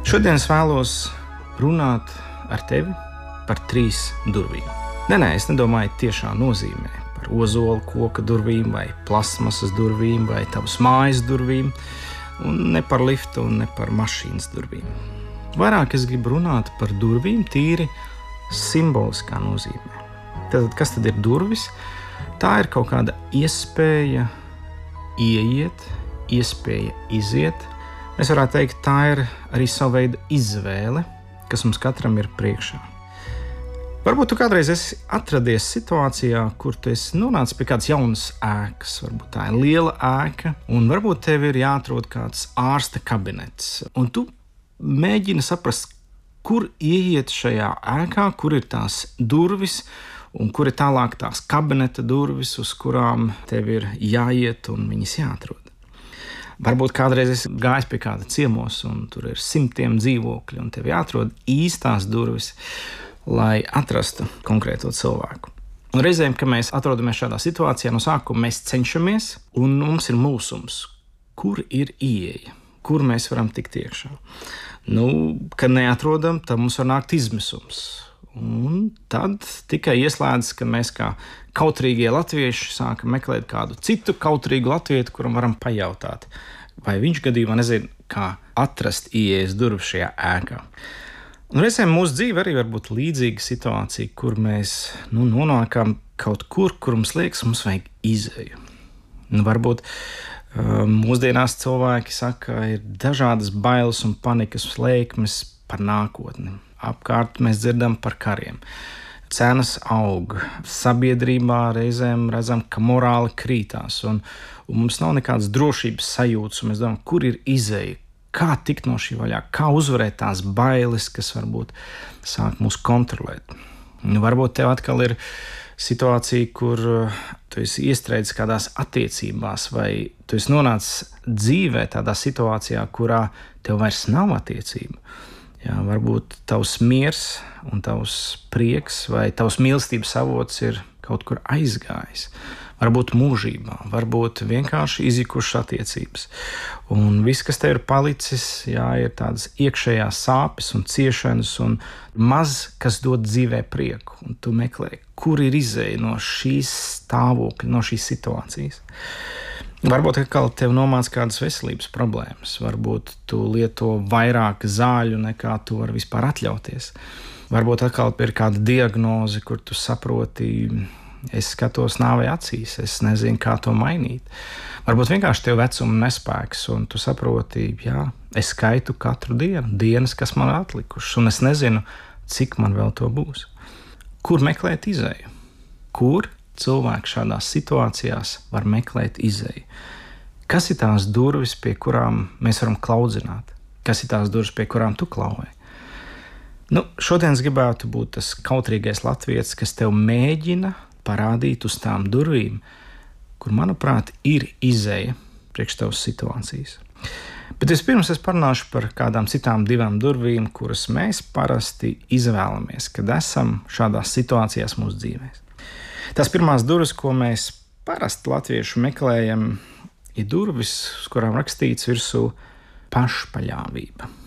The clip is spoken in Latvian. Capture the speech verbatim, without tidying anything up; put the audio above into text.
Šodien es vēlos runāt ar tevi par trīs durvīm. Nē, nē, es nedomāju tiešā nozīmē par ozolu koka durvīm vai plasmasas durvīm vai tavas mājas durvīm, un ne par liftu un ne par mašīnas durvīm. Vairāk es gribu runāt par durvīm tīri simboliskā nozīmē. Tad, kas tad ir durvis? Tā ir kaut kāda iespēja ieiet, iespēja iziet. Mēs varētu teikt, tā ir arī sava veida izvēle, kas mums katram ir priekšā. Varbūt tu kādreiz esi atradies situācijā, kur tu esi nonācis pie kādas jaunas ēkas. Varbūt tā ir liela ēka, un varbūt tev ir jāatrod kāds ārsta kabinets. Un tu mēģini saprast, kur ieiet šajā ēkā, kur ir tās durvis, un kur ir tālāk tās kabineta durvis, uz kurām tev ir jāiet un viņas jāatrod. Varbūt kādreiz esi gājis pie kāda ciemos, un tur ir simtiem dzīvokļu, un tev jāatrod īstās durvis, lai atrastu konkrēto cilvēku. Un reizēm, kad mēs atrodamies šādā situācijā, no sākuma mēs cenšamies, un mums ir mulsums, kur ir ieeja, kur mēs varam tikt iekšā. Nu, kad neatrodam, tad mums var nākt izmisums. Un tad tikai ieslēdzas, ka mēs kā kautrīgie latvieši sākam meklēt kādu citu kautrīgu latvietu, kuram varam pajautāt, vai viņš gadījumā nezina, kā atrast ieejas durvis šajā ēkā. Un reizēm mūsu dzīve arī var būt līdzīga situācija, kur mēs nu, nonākam kaut kur, kur mums liekas, mums vajag izēju. Nu, varbūt uh, mūsdienās cilvēki saka, ka ir dažādas bailes un panikas lēkmes par nākotni. Apkārt mēs dzirdam par kariem. Cenas aug, sabiedrībā reizēm redzam, ka morāli krītās, un, un mums nav nekādas drošības sajūtas, un mēs domājam, kur ir izēja, kā tikt no šī vaļā, kā uzvarēt tās bailes, kas varbūt sāk mūs kontrolēt. Nu, varbūt tev atkal ir situācija, kur tu esi iestrēdzis kādās attiecībās, vai tu esi nonācis dzīvē tādā situācijā, kurā tev vairs nav attiecība. Jā, varbūt tavs miers un tavs prieks vai tavs mīlestības avots ir kaut kur aizgājis. Varbūt mūžībā, varbūt vienkārši izjukušas attiecības. Un viss, kas tev ir palicis, jā, ir tādas iekšējās sāpes un ciešanas un maz, kas dod dzīvē prieku. Un tu meklē, kur ir izēja no šīs stāvokļa, no šīs situācijas. Varbūt atkal tev nomāc kādas veselības problēmas. Varbūt tu lieto vairāk zāļu, nekā tu vari vispār atļauties. Varbūt atkal ir kāda diagnoze, kur tu saproti, es skatos nāvei acīs, es nezinu, kā to mainīt. Varbūt vienkārši tev vecuma nespēks, un tu saproti, jā, es skaitu katru dienu, dienas, kas man atlikušas, un es nezinu, cik man vēl to būs. Kur meklēt izēju? Kur cilvēki šādās situācijās var meklēt izēju? Kas ir tās durvis, pie kurām mēs varam klaudzināt? Kas ir tās durvis, pie kurām tu klauvē? Nu, šodien es gribētu būt tas kautrīgais latvietis, kas tev mēģina parādīt uz tām durvīm, kur, manuprāt, ir izēja priekš tavas situācijas. Bet vispirms es parunāšu par kādām citām divām durvīm, kuras mēs parasti izvēlamies, kad esam šādās situācijās mūsu dzīvēs. Tās pirmās durvis, ko mēs parasti latvieši meklējam, ir durvis, uz kurām rakstīts virsū pašpaļāvība.